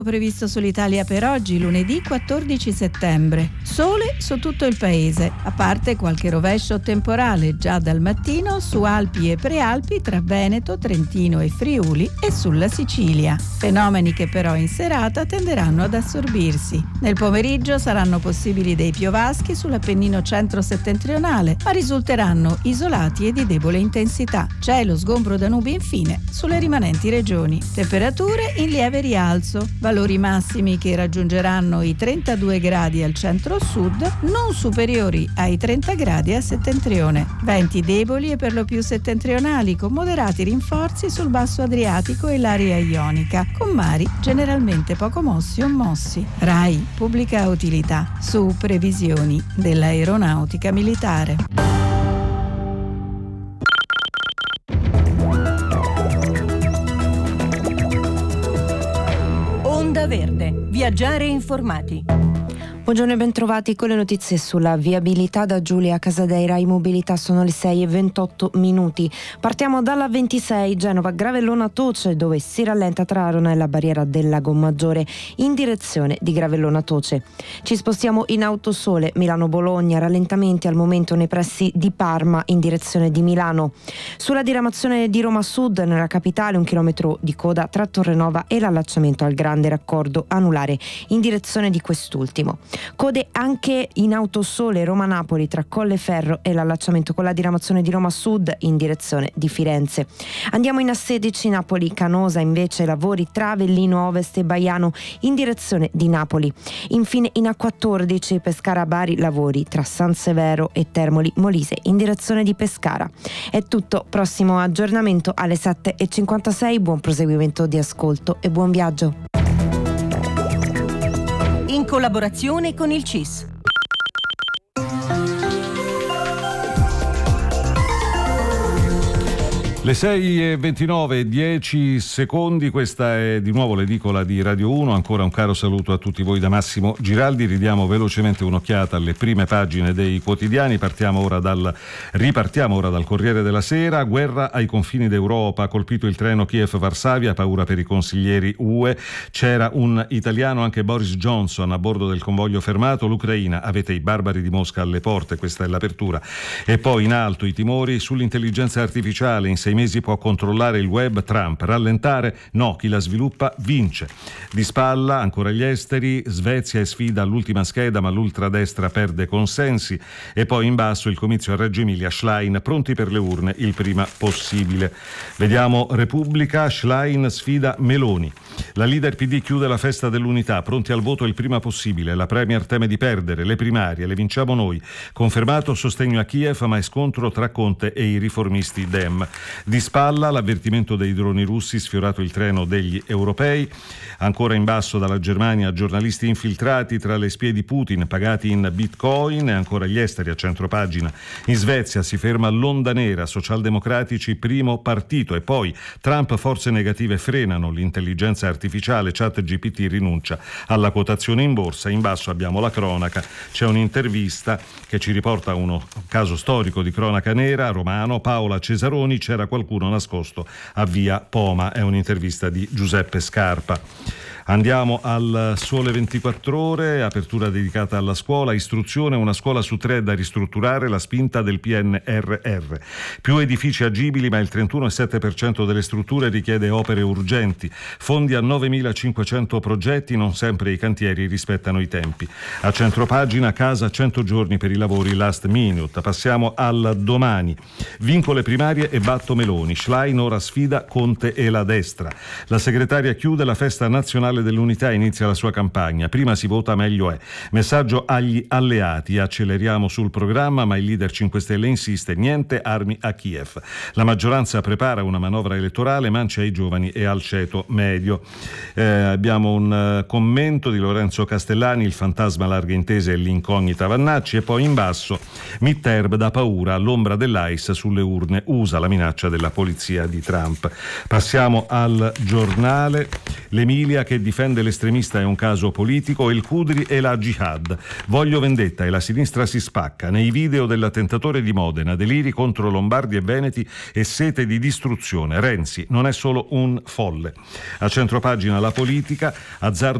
Previsto sull'Italia per oggi, lunedì 14 settembre. Sole su tutto il paese, a parte qualche rovescio temporale già dal mattino su Alpi e Prealpi tra Veneto, Trentino e Friuli e sulla Sicilia. Fenomeni che però in serata tenderanno ad assorbirsi. Nel pomeriggio saranno possibili dei piovaschi sull'Appennino centro-settentrionale, ma risulteranno isolati e di debole intensità. Cielo sgombro da nubi infine sulle rimanenti regioni. Temperature in lieve rialzo. Valori massimi che raggiungeranno i 32 gradi al centro-sud, non superiori ai 30 gradi a settentrione. Venti deboli e per lo più settentrionali, con moderati rinforzi sul basso Adriatico e l'area ionica, con mari generalmente poco mossi o mossi. RAI Pubblica Utilità, su previsioni dell'aeronautica militare. Onda Verde, viaggiare informati. Buongiorno e bentrovati con le notizie sulla viabilità da Giulia Casadei. Rai Mobilità, sono le 6:28. Partiamo dalla 26 Genova Gravellona Toce, dove si rallenta tra Arona e la barriera del Lago Maggiore in direzione di Gravellona Toce. Ci spostiamo in Autosole Milano Bologna, rallentamenti al momento nei pressi di Parma in direzione di Milano. Sulla diramazione di Roma Sud nella capitale 1 chilometro di coda tra Torrenova e l'allacciamento al grande raccordo anulare in direzione di quest'ultimo. Code anche in Autosole Roma-Napoli tra Colleferro e l'allacciamento con la diramazione di Roma Sud in direzione di Firenze. Andiamo in A16 Napoli-Canosa, invece lavori tra Avellino Ovest e Baiano in direzione di Napoli. Infine in A14 Pescara-Bari, lavori tra San Severo e Termoli Molise in direzione di Pescara. È tutto, prossimo aggiornamento alle 7:56. Buon proseguimento di ascolto e buon viaggio. In collaborazione con il CIS. Le 6:29, 10 secondi, questa è di nuovo l'edicola di Radio 1, ancora un caro saluto a tutti voi da Massimo Giraldi. Ridiamo velocemente un'occhiata alle prime pagine dei quotidiani. Ripartiamo ora dal Corriere della Sera. Guerra ai confini d'Europa, colpito il treno Kiev-Varsavia, paura per i consiglieri UE. C'era un italiano, anche Boris Johnson, a bordo del convoglio fermato. L'Ucraina, avete i barbari di Mosca alle porte, questa è l'apertura. E poi in alto i timori sull'intelligenza artificiale, in 6 mesi può controllare il web, Trump. Rallentare? No, chi la sviluppa vince. Di spalla ancora gli esteri, Svezia è sfida all'ultima scheda ma l'ultradestra perde consensi. E poi in basso il comizio a Reggio Emilia, Schlein pronti per le urne il prima possibile. Vediamo Repubblica, Schlein sfida Meloni. La leader PD chiude la festa dell'unità, pronti al voto il prima possibile. La Premier teme di perdere le primarie, le vinciamo noi. Confermato sostegno a Kiev, ma è scontro tra Conte e i riformisti Dem. Di spalla l'avvertimento dei droni russi, sfiorato il treno degli europei. Ancora in basso dalla Germania, giornalisti infiltrati tra le spie di Putin pagati in bitcoin. E ancora gli esteri a centropagina. In Svezia si ferma l'onda nera, socialdemocratici primo partito. E poi Trump, forze negative frenano l'intelligenza artificiale, ChatGPT rinuncia alla quotazione in borsa. In basso abbiamo la cronaca, c'è un'intervista che ci riporta uno caso storico di cronaca nera romano. Paola Cesaroni, c'era qualcuno nascosto a via Poma, è un'intervista di Giuseppe Scarpa. Andiamo al Sole 24 Ore, apertura dedicata alla scuola, istruzione, una scuola su 3 da ristrutturare, la spinta del PNRR. Più edifici agibili, ma il 31,7% delle strutture richiede opere urgenti. Fondi a 9.500 progetti, non sempre i cantieri rispettano i tempi. A centropagina, casa 100 giorni per i lavori last minute. Passiamo al Domani. Vinco le primarie e batto Meloni. Schlein ora sfida Conte e la destra. La segretaria chiude la festa nazionale dell'unità, inizia la sua campagna. Prima si vota, meglio è. Messaggio agli alleati: acceleriamo sul programma, ma il leader 5 Stelle insiste: niente armi a Kiev. La maggioranza prepara una manovra elettorale, mancia ai giovani e al ceto medio. Abbiamo un commento di Lorenzo Castellani, il fantasma larghe intese e l'incognita Vannacci. E poi in basso, Mitterrand da paura all'ombra dell'AIS sulle urne, USA la minaccia della polizia di Trump. Passiamo al Giornale. L'Emilia che che difende l'estremista è un caso politico, El Khudri e la jihad. Voglio vendetta e la sinistra si spacca. Nei video dell'attentatore di Modena, deliri contro lombardi e veneti e sete di distruzione. Renzi non è solo un folle. A centropagina la politica, azzardo